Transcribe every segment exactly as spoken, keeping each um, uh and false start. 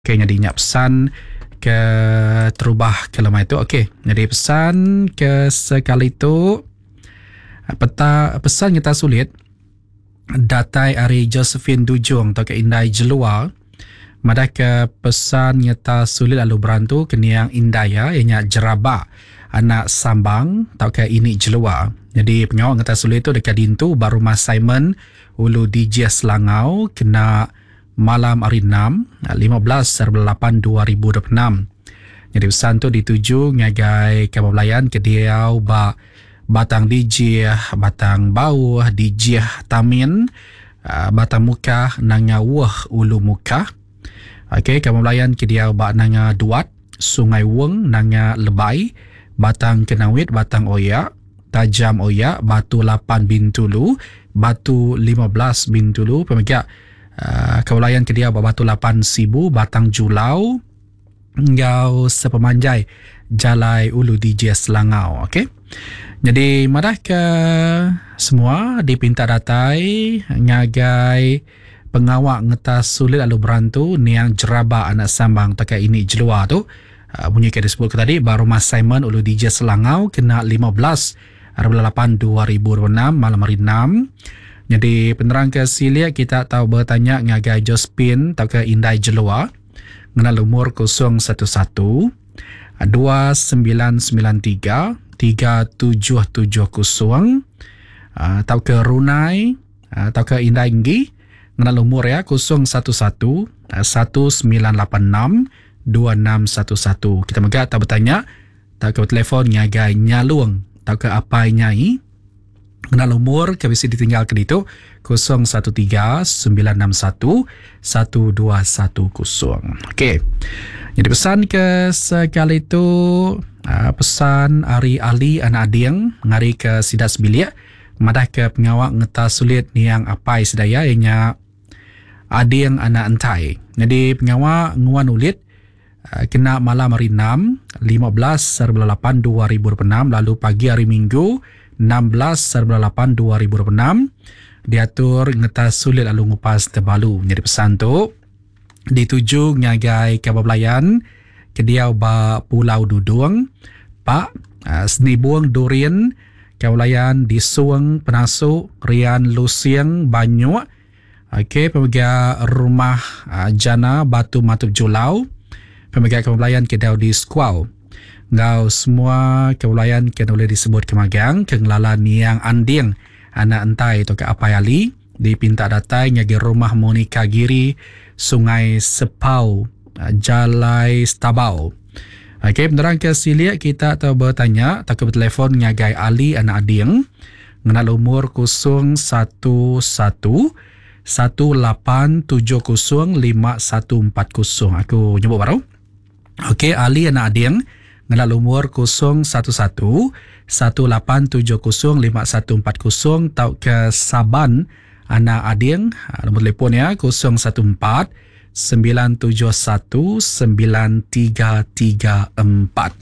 Okay, jadi ingat pesan ke terubah ke lemah itu. Okey, jadi pesan ke sekali itu peta pesan kita sulit datai ari Josephine Dujung atau ke Indai Jelua. Madah ke pesan nyata sulit lalu berantu keniang Indaya ianya jeraba anak sambang atau ke ini Jelua. Jadi penyawak nyata sulit itu dekat dintu baru Mas Simon ulu D J Selangau kena malam hari enam, lima belas lapan dua ribu dua puluh enam. Jadi pesan tu dituju ngagai Kabablayan ke Diau ba batang D J, batang bau D J Tamin, batang muka nanga wah ulu muka. Okey, Kabablayan ke Diau ba nanga duat, Sungai Weng nanga Lebai, batang Kenawit, batang Oyak, Tajam Oyak, Batu lapan Bintulu, Batu lima belas Bintulu, pemegak Uh, Kewalayan ke dia Batu lapan Sibu, Batang Julau, Ngau Sepemanjai, Jalai Ulu D J Selangau. Okey. Jadi madah ke semua dipinta datai ngagai pengawak ngetas sulit lalu berantu niang jeraba anak sambang takai ini jelua tu. Uh, bunyi ke disebut ke tadi baru Mas Simon Ulu D J Selangau kena lima belas lapan dua ribu dua puluh enam malam hari enam. Jadi penerang ke silia kita tahu bertanya ngagai Jospin atau ke Indai Jelua mengenal umur kosong satu satu dua sembilan sembilan tiga tiga tujuh tujuh kosong atau ke Runai atau ke Indai Inggi mengenal umur ya kosong satu satu satu sembilan lapan enam dua enam satu satu. Kita megak tahu bertanya tahu ke telefon ngagai Nyalung tahu ke apa nyai mengenal umur kabisi ditinggal ke itu kosong satu tiga sembilan enam satu satu dua satu kosong. Okey. Jadi pesan ke sekali itu uh, pesan Ari Ali anak ading ngari ke Sidas Bilik madah ke pengawak ngetas sulit niang apai sedaya ianya ading anak entai. Jadi pengawak nguan ulit uh, kena malam hari enam, lima belas lapan dua ribu dua puluh enam lalu pagi hari Minggu enam belas lapan dua ribu dua puluh enam diatur ngetas sulit lalu ngupas terbalu. Jadi pesan tu dituju ngagai Kabablayan ke Diau ba Pulau Dudung Pak uh, Seni Buang Durian Kabablayan di Suang Penasuk Rian Lusiang Banyu. Okey, pemegang rumah uh, Jana Batu Matup Julau, pemegang Kabablayan ke Diau di Squaw. Ngau semua kewalayan kena boleh disebut kemagang kenglalan yang anding anak entai atau ke apayali dipinta datai ngagi rumah Monika Giri Sungai Sepau Jalai Stabau. Okey, penerang ke silia kita tahu bertanya tak ke telefon ngagai Ali anak ading mengenal umur kosong satu satu satu lapan tujuh kosong lima satu empat kosong. Aku nyebut baru. Okey, Ali anak ading mengenal umur kosong satu satu satu lapan tujuh kosong lima satu empat kosong tau ke Saban anak ading nombor telefon ya kosong satu empat sembilan tujuh satu sembilan tiga tiga empat.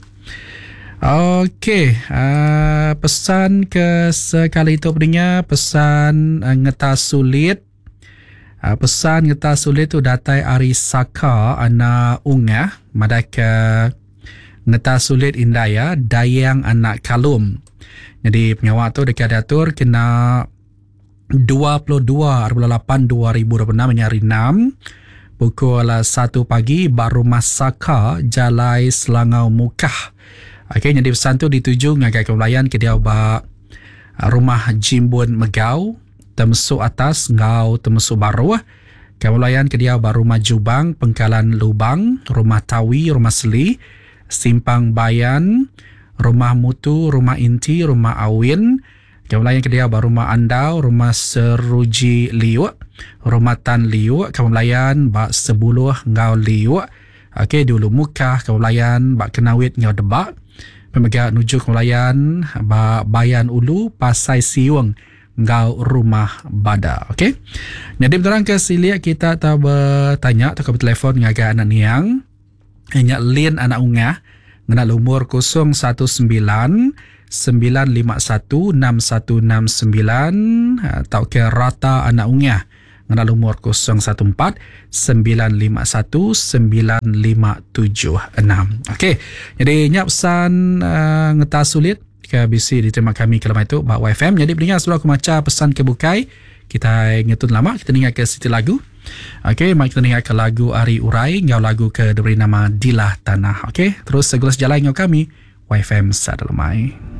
Okey, uh, pesan ke sekali itu punya pesan uh, ngetas sulit. Uh, pesan ngetas sulit tu datai Ari Saka anak ungah madah ke ngetas sulit Indaya Dayang anak Kalum. Jadi penyawak tu dekat diatur kena dua puluh dua lapan dua ribu dua puluh enam hari enam pukul satu pagi baru Masaka Jalai Selangau Mukah. Okey, jadi pesan tu dituju ngagai Kabablayan ke Diau ba rumah Jimbun Megau Temesuk Atas Ngau Temesuk Baru. Kabablayan ke Diau ba rumah Jubang Pengkalan Lubang, rumah Tawi, rumah Seli, Simpang Bayan, Rumah Mutu, Rumah Inti, Rumah Awin. Kabablayan ke dia Rumah Andau, Rumah Seruji Liu, Rumah Tan Liu, Kabablayan Bak Sebuluh Ngau Liu. Okey, dulu Mukah Kabablayan Bak Kenawit Ngau Debak. Pemegang nuju Kabablayan Bak Bayan Ulu Pasai Siung Ngau Rumah Bada. Okey. Jadi berterang ke silia kita tahu bertanya atau ke telefon ngagai anak niang hanya Lin anak ungah mengenal umur kosong satu sembilan sembilan lima satu enam satu enam sembilan atau ke Rata anak ungah ngana lumur kosong satu empat sembilan lima satu sembilan lima tujuh enam. Okey, jadi nyak pesan uh, ngeta sulit ke B C diterima kami kalau itu Bak Y F M. Jadi pendengar sebelum aku baca pesan ke bukai, kita ngetun lama, kita dengar ke siti lagu. Okey, mari kita dengar ke lagu Ari Urai, ngau lagu ke diberi nama Dilah Tanah. Okey, terus segala sejalan ngau kami Y F M Sadalamai.